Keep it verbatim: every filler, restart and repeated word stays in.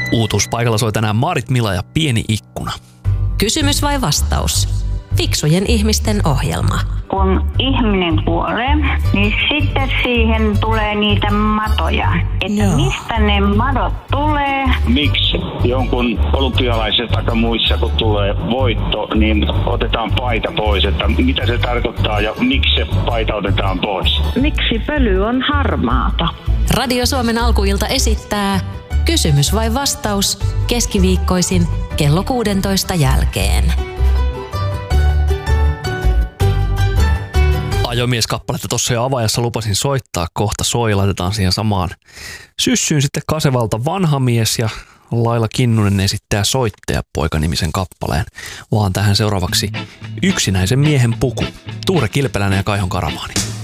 Uutuuspaikalla soi tänään Maarit Mila ja Pieni ikkuna. Kysymys vai vastaus? Fiksujen ihmisten ohjelma. Kun ihminen kuolee, niin sitten siihen tulee niitä matoja. Että Joo. mistä ne madot tulee? Miksi jonkun olympialaisessa tai muissa, kun tulee voitto, niin otetaan paita pois? Että mitä se tarkoittaa ja miksi se paita otetaan pois? Miksi pöly on harmaata? Radio Suomen alkuilta esittää Kysymys vai vastaus keskiviikkoisin kello kuudentoista jälkeen. Ajomies-kappaletta tuossa jo avaajassa lupasin soittaa, kohta soi, laitetaan siihen samaan syssyyn sitten Kasevalta Vanha mies ja Laila Kinnunen esittää Soittajapoika-nimisen kappaleen, vaan tähän seuraavaksi Yksinäisen miehen puku, Tuure Kilpeläinen ja Kaihon Karavaani.